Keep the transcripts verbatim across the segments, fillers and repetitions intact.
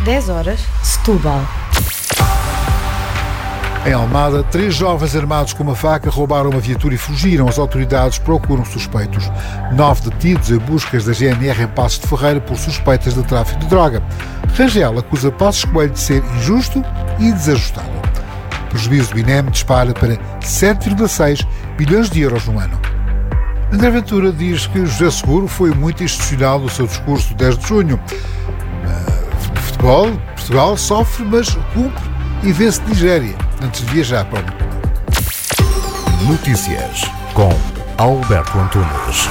dez horas, Setúbal. Em Almada, três jovens armados com uma faca roubaram uma viatura e fugiram. As autoridades procuram suspeitos. Nove detidos em buscas da G N R em Passos de Ferreira por suspeitas de tráfico de droga. Rangel acusa Passos Coelho de ser injusto e desajustado. O prejuízo do I N E M dispara para sete vírgula seis bilhões de euros no ano. André Ventura diz que José Seguro foi muito institucional no seu discurso de dez de junho. Uh, futebol, Portugal sofre, mas cumpre e vence Nigéria antes de viajar para o mundo. Notícias com Alberto Antunes.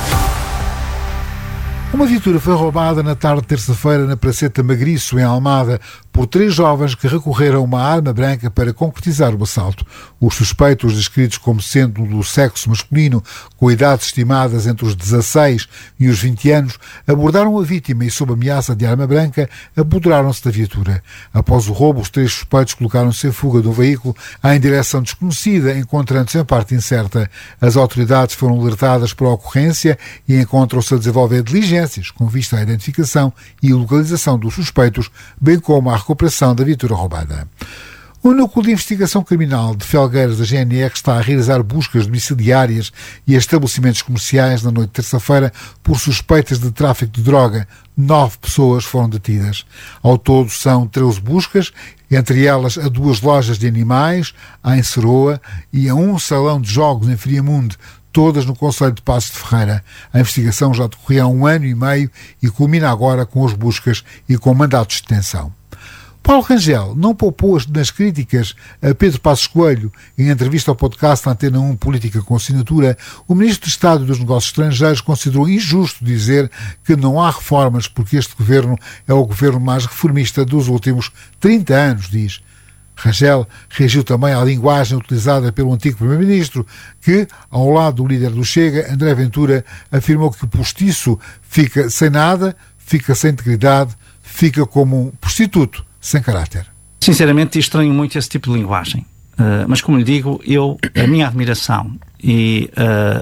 Uma viatura foi roubada na tarde de terça-feira na Praceta Magriço, em Almada, por três jovens que recorreram a uma arma branca para concretizar o assalto. Os suspeitos, descritos como sendo do sexo masculino, com idades estimadas entre os dezasseis e os vinte anos, abordaram a vítima e, sob ameaça de arma branca, apoderaram-se da viatura. Após o roubo, os três suspeitos colocaram-se em fuga do veículo em direção desconhecida, encontrando-se em parte incerta. As autoridades foram alertadas para a ocorrência e encontram-se a desenvolver diligências com vista à identificação e localização dos suspeitos, bem como à recuperação da viatura roubada. O Núcleo de Investigação Criminal de Felgueiras da G N R está a realizar buscas domiciliárias e estabelecimentos comerciais na noite de terça-feira por suspeitas de tráfico de droga. Nove pessoas foram detidas. Ao todo são treze buscas, entre elas a duas lojas de animais, em Seroa, e a um salão de jogos em Friamunde, todas no concelho de Passos de Ferreira. A investigação já decorria há um ano e meio e culmina agora com as buscas e com mandatos de detenção. Paulo Rangel não poupou nas críticas a Pedro Passos Coelho. Em entrevista ao podcast Antena um Política com Assinatura, o Ministro de Estado dos Negócios Estrangeiros considerou injusto dizer que não há reformas porque este governo é o governo mais reformista dos últimos trinta anos, diz. Rangel reagiu também à linguagem utilizada pelo antigo Primeiro-Ministro, que, ao lado do líder do Chega, André Ventura, afirmou que o postiço fica sem nada, fica sem integridade, fica como um prostituto sem caráter. Sinceramente, estranho muito esse tipo de linguagem. Uh, mas, como lhe digo, eu, a minha admiração e,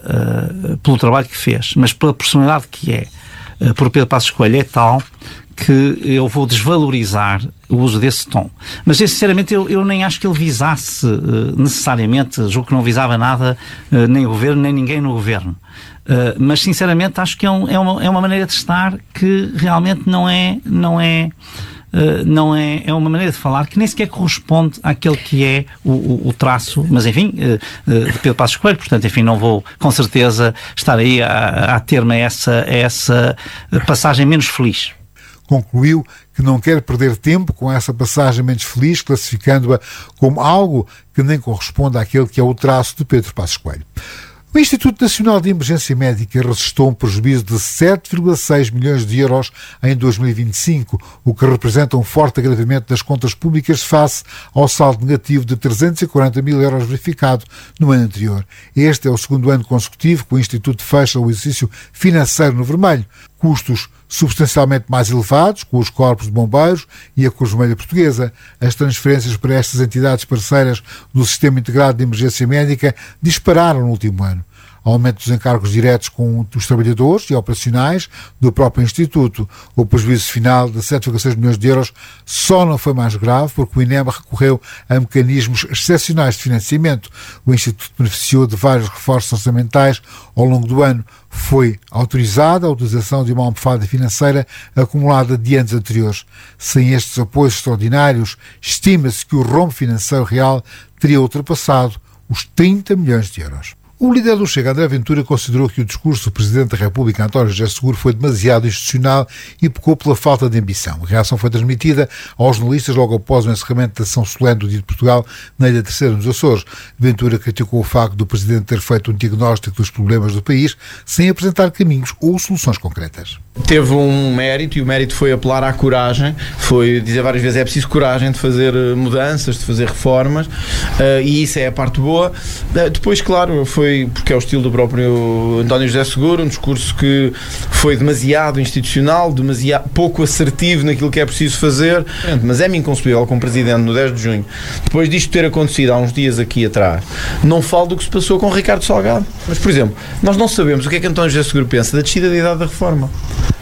uh, uh, pelo trabalho que fez, mas pela personalidade que é, uh, por Pedro Passos Coelho, é tal que eu vou desvalorizar o uso desse tom. Mas, eu, sinceramente, eu, eu nem acho que ele visasse uh, necessariamente, julgo que não visava nada, uh, nem o governo, nem ninguém no governo. Uh, mas, sinceramente, acho que é, um, é, uma, é uma maneira de estar que realmente não é... Não é Uh, não é, é uma maneira de falar que nem sequer corresponde àquele que é o, o, o traço, mas enfim, uh, uh, de Pedro Passos Coelho, portanto, enfim, não vou com certeza estar aí a, a ter-me a essa, a essa passagem menos feliz. Concluiu que não quer perder tempo com essa passagem menos feliz, classificando-a como algo que nem corresponde àquele que é o traço de Pedro Passos Coelho. O Instituto Nacional de Emergência Médica registrou um prejuízo de sete vírgula seis milhões de euros em dois mil e vinte e cinco, o que representa um forte agravamento das contas públicas face ao saldo negativo de trezentos e quarenta mil euros verificado no ano anterior. Este é o segundo ano consecutivo que o Instituto fecha o exercício financeiro no vermelho. Custos substancialmente mais elevados, com os corpos de bombeiros e a Cruz Vermelha Portuguesa. As transferências para estas entidades parceiras do Sistema Integrado de Emergência Médica dispararam no último ano. Aumento dos encargos diretos com os trabalhadores e operacionais do próprio Instituto. O prejuízo final de sete vírgula seis milhões de euros só não foi mais grave porque o I N E M recorreu a mecanismos excepcionais de financiamento. O Instituto beneficiou de vários reforços orçamentais ao longo do ano. Foi autorizada a utilização de uma almofada financeira acumulada de anos anteriores. Sem estes apoios extraordinários, estima-se que o rombo financeiro real teria ultrapassado os trinta milhões de euros. O líder do Chega, André Ventura, considerou que o discurso do Presidente da República, António José Seguro, foi demasiado institucional e pecou pela falta de ambição. A reação foi transmitida aos jornalistas logo após o encerramento da sessão solene do Dia de Portugal na Ilha Terceira, nos Açores. Ventura criticou o facto do Presidente ter feito um diagnóstico dos problemas do país sem apresentar caminhos ou soluções concretas. Teve um mérito e o mérito foi apelar à coragem, foi dizer várias vezes é preciso coragem de fazer mudanças, de fazer reformas uh, e isso é a parte boa. Uh, depois, claro, foi porque é o estilo do próprio António José Seguro, um discurso que foi demasiado institucional, demasiado pouco assertivo naquilo que é preciso fazer, mas é-me inconcebível como Presidente no dez de junho, depois disto ter acontecido há uns dias aqui atrás, não falo do que se passou com Ricardo Salgado. Mas, por exemplo, nós não sabemos o que é que António José Seguro pensa da descida da idade da reforma.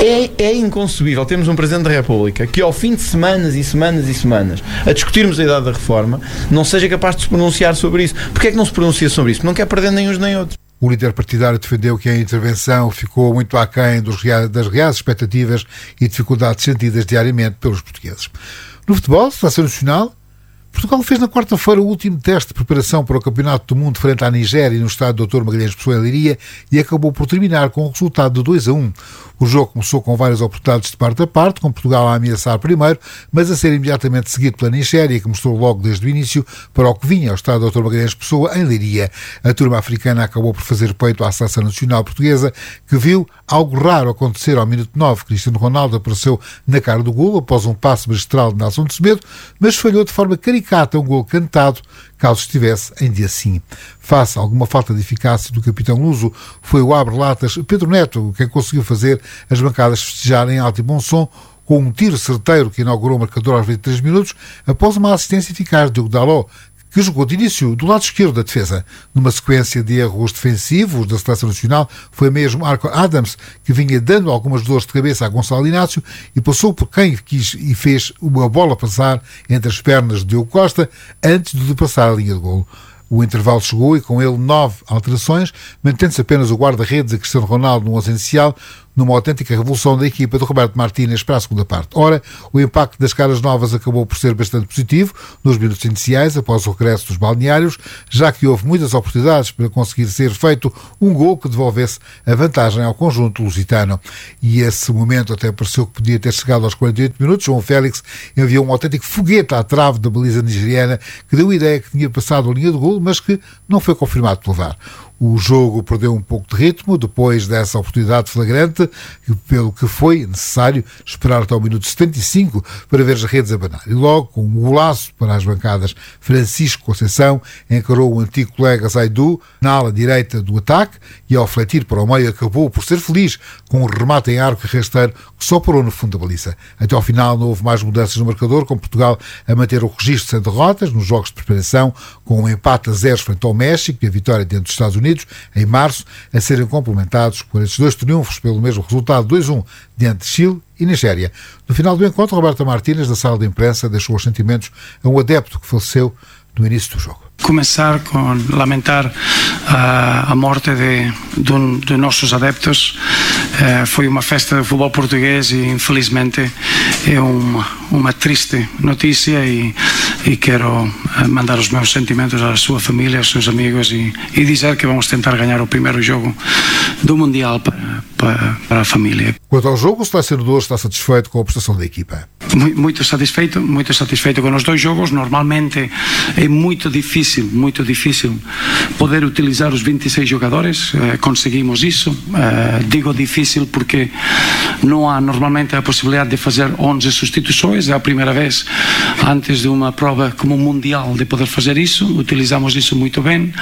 É, é inconcebível termos um Presidente da República que ao fim de semanas e semanas e semanas a discutirmos a idade da reforma não seja capaz de se pronunciar sobre isso. Porquê é que não se pronuncia sobre isso? Não quer perder nem uns nem outros. O líder partidário defendeu que a intervenção ficou muito aquém dos reais, das reais expectativas e dificuldades sentidas diariamente pelos portugueses. No futebol, seleção nacional, Portugal fez na quarta-feira o último teste de preparação para o Campeonato do Mundo frente à Nigéria no estádio doutor Magalhães Pessoa em Leiria e acabou por terminar com o resultado de dois a um. O jogo começou com várias oportunidades de parte a parte, com Portugal a ameaçar primeiro, mas a ser imediatamente seguido pela Nigéria, que mostrou logo desde o início para o que vinha ao estádio doutor Magalhães Pessoa em Leiria. A turma africana acabou por fazer peito à seleção nacional portuguesa, que viu algo raro acontecer ao minuto nove. Cristiano Ronaldo apareceu na cara do golo após um passe magistral de Nelson de Semedo, mas falhou de forma caricata um golo cantado, caso estivesse em dia sim. Face a alguma falta de eficácia do capitão luso, foi o abre-latas Pedro Neto quem conseguiu fazer as bancadas festejarem em alto e bom som, com um tiro certeiro que inaugurou o marcador aos vinte e três minutos, após uma assistência eficaz de Diogo Dalot, que jogou de início do lado esquerdo da defesa. Numa sequência de erros defensivos da seleção nacional, foi mesmo Arco Adams que vinha dando algumas dores de cabeça a Gonçalo Inácio e passou por quem quis e fez uma bola passar entre as pernas de Diogo Costa antes de passar a linha de golo. O intervalo chegou e com ele nove alterações, mantendo-se apenas o guarda-redes a Cristiano Ronaldo no onze inicial, numa autêntica revolução da equipa de Roberto Martínez para a segunda parte. Ora, o impacto das caras novas acabou por ser bastante positivo nos minutos iniciais, após o regresso dos balneários, já que houve muitas oportunidades para conseguir ser feito um gol que devolvesse a vantagem ao conjunto lusitano. E esse momento até pareceu que podia ter chegado aos quarenta e oito minutos. João Félix enviou um autêntico foguete à trave da baliza nigeriana, que deu a ideia que tinha passado a linha de golo, mas que não foi confirmado pelo V A R. O jogo perdeu um pouco de ritmo depois dessa oportunidade flagrante, pelo que foi necessário esperar até o minuto setenta e cinco para ver as redes abanar. E logo, com um golaço para as bancadas, Francisco Conceição encarou o antigo colega Zaidu na ala direita do ataque e, ao fletir para o meio, acabou por ser feliz com um remate em arco e rasteiro que só parou no fundo da baliza. Até ao final não houve mais mudanças no marcador, com Portugal a manter o registro sem derrotas nos jogos de preparação, com um empate a zero frente ao México e a vitória dentro dos Estados Unidos em março, a serem complementados por estes dois triunfos pelo mesmo resultado dois a um diante de Chile e Nigéria. No final do encontro, Roberto Martínez, da sala de imprensa, deixou os sentimentos a um adepto que faleceu no início do jogo. Começar com lamentar a, a morte de, de, um, de nossos adeptos. Uh, foi uma festa de futebol português e infelizmente é uma, uma triste notícia e, e quero mandar os meus sentimentos à sua família, aos seus amigos e, e dizer que vamos tentar ganhar o primeiro jogo do Mundial para, para, para a família. Quanto ao jogo, o selecionador está satisfeito com a prestação da equipa? Muito satisfeito, muito satisfeito com os dois jogos. Normalmente é muito difícil muito difícil poder utilizar os vinte e seis jogadores, eh, conseguimos isso, eh, digo difícil porque não há normalmente a possibilidade de fazer onze substituições, é a primeira vez antes de uma prova como mundial de poder fazer isso, utilizamos isso muito bem,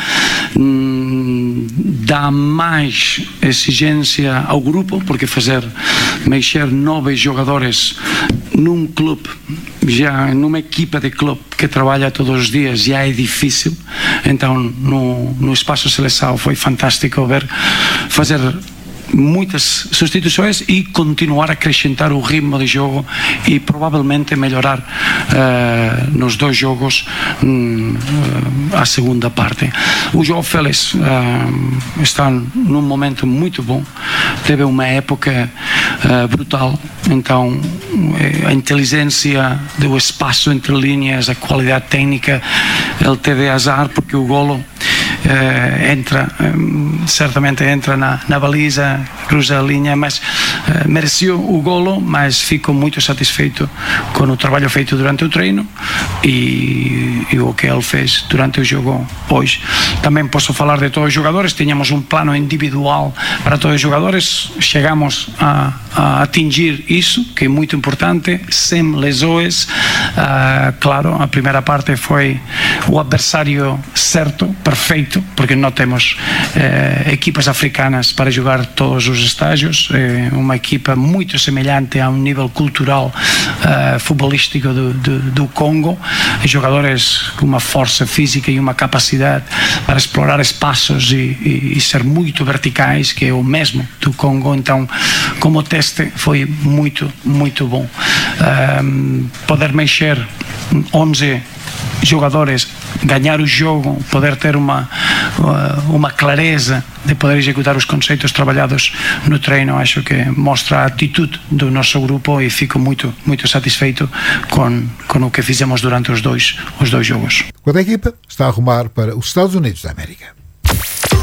hum, dá mais exigência ao grupo, porque fazer mexer nove jogadores num clube, já numa equipa de clube que trabalha todos os dias já é difícil, então no, no espaço seleção foi fantástico ver fazer muitas substituições e continuar a acrescentar o ritmo de jogo e provavelmente melhorar uh, nos dois jogos um, uh, a segunda parte. O João Félix uh, está num momento muito bom, teve uma época uh, brutal, então a inteligência do espaço entre linhas, a qualidade técnica, ele teve azar porque o golo Uh, entra, um, certamente entra na, na baliza, cruza a linha, mas uh, mereceu o golo, mas fico muito satisfeito com o trabalho feito durante o treino e, e o que ele fez durante o jogo hoje. Também posso falar de todos os jogadores, tínhamos um plano individual para todos os jogadores, chegamos a, a atingir isso, que é muito importante, sem lesões. Uh, claro, a primeira parte foi o adversário certo, perfeito, porque não temos eh, equipas africanas para jogar todos os estágios, é uma equipa muito semelhante a um nível cultural uh, futebolístico do, do, do Congo, jogadores com uma força física e uma capacidade para explorar espaços e, e, e ser muito verticais, que é o mesmo do Congo. Então, como teste foi muito, muito bom. Um, poder mexer onze jogadores, ganhar o jogo, poder ter uma, uma clareza de poder executar os conceitos trabalhados no treino, acho que mostra a atitude do nosso grupo e fico muito, muito satisfeito com, com o que fizemos durante os dois, os dois jogos. Quando a equipa está a rumar para os Estados Unidos da América.